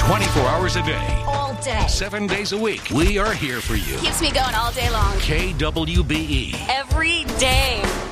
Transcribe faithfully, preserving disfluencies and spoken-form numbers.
twenty-four hours a day, All day. seven days a week. We are here for you. Keeps me going all day long. K W B E. Every day.